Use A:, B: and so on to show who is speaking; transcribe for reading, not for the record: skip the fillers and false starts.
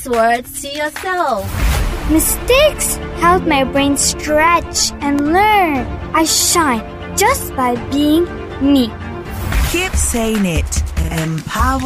A: these words to yourself.
B: Mistakes help my brain stretch and learn. I shine just by being me.
C: Keep saying it. Empower